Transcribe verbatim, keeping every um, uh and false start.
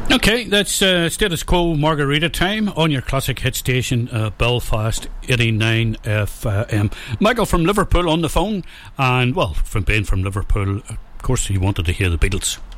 Okay, that's uh, Status Quo Margarita time on your classic hit station, uh, Belfast eighty-nine F M. Michael from Liverpool on the phone, and well, from being from Liverpool, of course, he wanted to hear the Beatles.